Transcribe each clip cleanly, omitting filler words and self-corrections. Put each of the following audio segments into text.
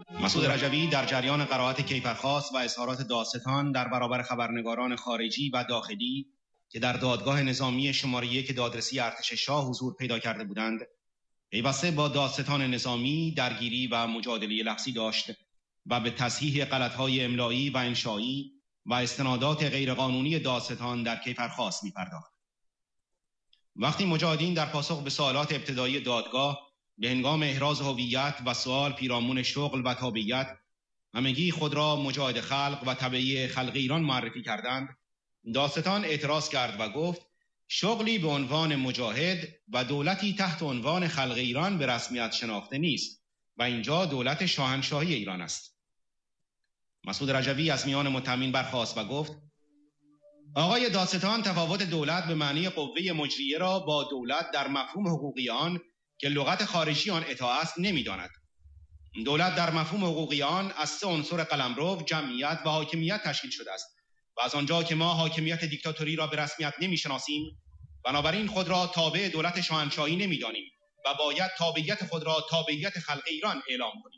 مسعود رجوی در جریان قرائت کیفرخواست و اظهارات دادستان در برابر خبرنگاران خارجی و داخلی که در دادگاه نظامی شماره 1 دادرسی ارتش شاه حضور پیدا کرده بودند، پیوسته با دادستان نظامی درگیری و مجادله لفظی داشت و به تصحیح غلط‌های املایی و انشایی و استنادات غیرقانونی دادستان در کیفرخواست می‌پرداخت. وقتی مجاهدین در پاسخ به سوالات ابتدایی دادگاه به هنگام احراز هویت و سوال پیرامون شغل و تابعیت همگی خود را مجاهد خلق و تبعی خلق ایران معرفی کردند، دادستان اعتراض کرد و گفت شغلی به عنوان مجاهد و دولتی تحت عنوان خلق ایران به رسمیت شناخته نیست و اینجا دولت شاهنشاهی ایران است. مسعود رجوی از میان متهمین برخاست و گفت آقای دادستان تفاوت دولت به معنی قوه مجریه را با دولت در مفهوم حقوقی آن که لغت خارجی آن اطاعت است نمی‌داند. دولت در مفهوم حقوقی آن از 3 عنصر قلمرو، جمعیت و حاکمیت تشکیل شده است و از آنجا که ما حاکمیت دیکتاتوری را به رسمیت نمی‌شناسیم، بنابراین خود را تابع دولت شاهنشاهی نمی‌دانیم و باید تابعیت خود را تابعیت خلق ایران اعلام کنیم.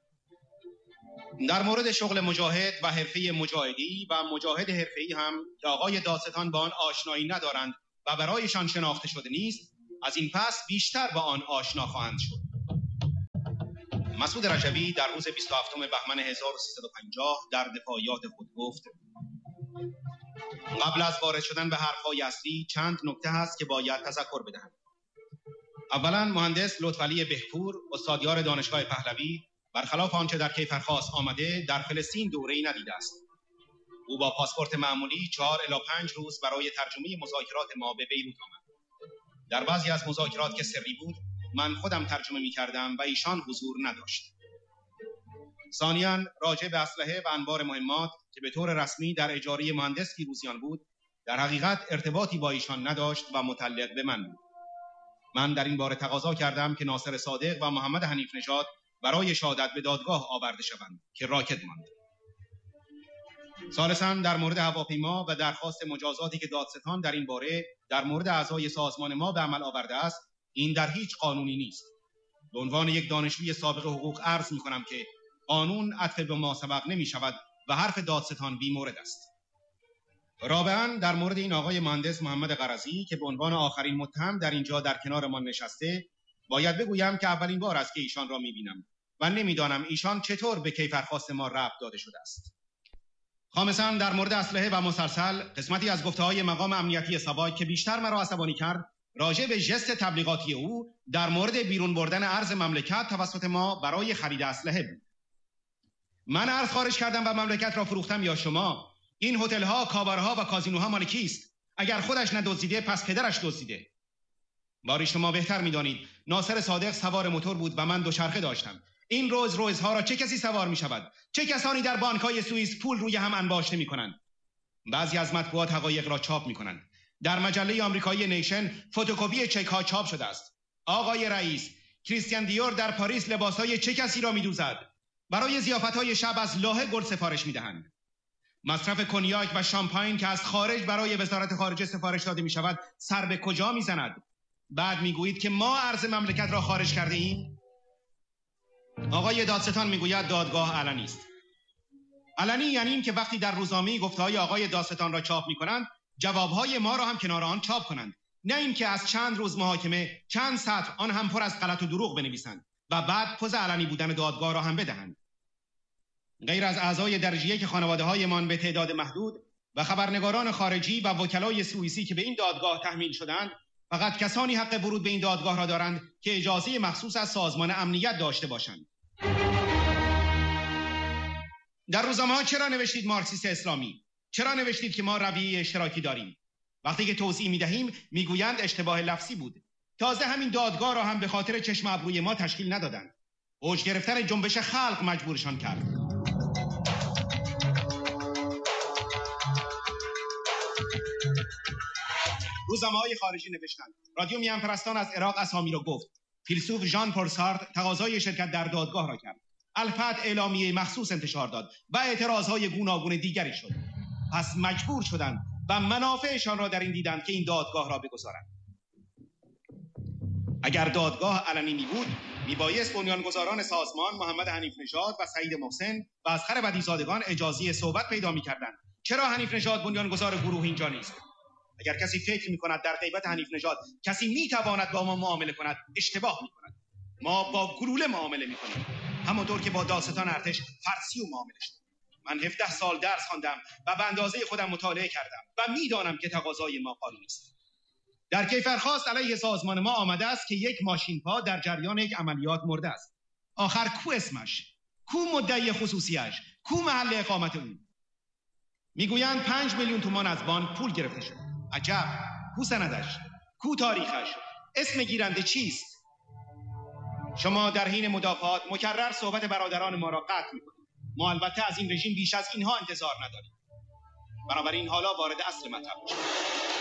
در مورد شغل مجاهد و حرفه مجاهدی و مجاهد حرفه‌ای هم که آقای دادستان با آن آشنایی ندارند و برایشان شناخته شده نیست، از این پس بیشتر با آن آشنا خواهند شد. مسعود رجوی در روز 27 بهمن 1350 در دفاعیات خود گفت قبل از وارد شدن به حرف‌های اصلی چند نکته هست که باید تذکر بدهم. اولا مهندس لطفعلی بهپور استادیار دانشگاه پهلوی برخلاف آنچه در کیفرخواست آمده در فلسطین دوره‌ای ندیده است. او با پاسپورت معمولی 4 الی 5 روز برای ترجمه مذاکرات ما به بیروت آمد. در بعضی از مذاکرات که سری بود من خودم ترجمه می‌کردم و ایشان حضور نداشت. ثانیاً راجع به اسلحه و انبار مهمات که به طور رسمی در اجاره مهندس فیروزیان بود، در حقیقت ارتباطی با ایشان نداشت و متعلق به من بود. من در این باره تقاضا کردم که ناصر صادق و محمد حنیف نژاد برای شهادت به دادگاه آورده شوند که راکد ماند. ثالثاً در مورد هواپیما و درخواست مجازاتی که دادستان در این باره در مورد اعضای سازمان ما به عمل آورده است، این در هیچ قانونی نیست. به عنوان یک دانشجوی سابق حقوق عرض می‌کنم که قانون عطف به ما سبق نمی‌شود و حرف دادستان بی‌مورد است. رابعاً در مورد این آقای مهندس محمد قرضی که به عنوان آخرین متهم در اینجا در کنار ما نشسته، باید بگویم که اولین بار است که ایشان را می‌بینم و نمی‌دانم ایشان چطور به کیفرخواست ما ربط داده شده است. خامساً در مورد اسلحه و مسلسل قسمتی از گفته‌های مقام امنیتی ساواک که بیشتر مرا عصبانی کرد راجع به ژست تبلیغاتی او در مورد بیرون بردن ارز مملکت توسط ما برای خرید اسلحه بود. من ارز خارج کردم و مملکت را فروختم یا شما؟ این هتل‌ها، کابارها و کازینوها مال کیست؟ اگر خودش ندزدیده پس پدرش دزدیده. باری شما بهتر می‌دانید ناصر صادق سوار موتور بود و من دوچرخه داشتم. این روزها را چه کسی سوار می‌شود؟ چه کسانی در بانک‌های سوئیس پول روی هم انباشته می‌کنند؟ بعضی از مطبوعات حقایق را چاپ می‌کنند. در مجله آمریکایی نیشن فتوکپی چک‌ها چاپ شده است. آقای رئیس، کریستیان دیور در پاریس لباس‌های چه کسی را می‌دوزد؟ برای ضیافت‌های شب از لاهه گل سفارش می‌دهند. مصرف کنیاک و شامپاین که از خارج برای وزارت خارجه سفارش داده می‌شود سر به کجا می‌زند؟ بعد می‌گویید که ما ارز مملکت را خارج کرده ایم؟ آقای دادستان می‌گوید دادگاه علنی است. علنی یعنی این که وقتی در روزنامه گفته‌های آقای دادستان را چاپ می‌کنند، جواب‌های ما را هم کنار آن چاپ کنند، نه اینکه از چند روز محاکمه چند سطر آن هم پر از غلط و دروغ بنویسند و بعد پوز علنی بودن دادگاه را هم بدهند. غیر از اعضای درجه که خانواده‌هایمان به تعداد محدود و خبرنگاران خارجی و وکلای سوئیسی که به این دادگاه تحمیل شدند، فقط کسانی حق ورود به این دادگاه را دارند که اجازه مخصوص از سازمان امنیت داشته باشند. در روزنامه‌ها چرا نوشتید مارکسیست اسلامی؟ چرا نوشتید که ما رویه اشتراکی داریم؟ وقتی که توضیح می‌دهیم میگویند اشتباه لفظی بود. تازه همین دادگاه را هم به خاطر چشم ابروی ما تشکیل ندادند. اوج گرفتن جنبش خلق مجبورشان کرد. روزنامه‌های خارجی نوشتند رادیو میان پرستان از عراق اسامی را گفت. فیلسوف ژان پل سارتر تقاضای شرکت در دادگاه را کرد. الفت اعلامیه مخصوص انتشار داد و اعتراضهای گوناگون دیگری شد. پس مجبور شدند و منافعشان را در این دیدند که این دادگاه را بگذارند. اگر دادگاه علنی می بود میبایست بنیانگذاران سازمان محمد حنیف نژاد و سعید محسن و اصغر بدیزادگان اجازه صحبت پیدا می‌کردند. چرا حنیف نژاد بنیانگذار گروه اینجا نیست؟ اگر کسی فکر می‌کند در غیبت حنیف نژاد کسی می‌تواند با ما معامله کند، اشتباه می‌کند. ما با گلوله معامله می‌کنیم، همونطور که با دادستان ارتش فرسیو معامله شد. من 17 سال درس خواندم و به اندازه خودم مطالعه کردم و می‌دانم که تقاضای ما قانونی است. در کیفرخواست علیه سازمان ما آمده است که یک ماشین‌پا در جریان یک عملیات مرده است. آخر کو اسمش؟ کو مدعی خصوصیش؟ کو محل اقامت او؟ میگویند 5 میلیون تومان از بانک پول گرفته شد. عجب. کو سندش؟ کو تاریخش؟ اسم گیرنده چیست؟ شما در حین مدافعات مکرر صحبت برادران ما را قطع می‌کنید. ما البته از این رژیم بیش از اینها انتظار نداریم. بنابراین حالا وارد اصل مطلب می‌شویم.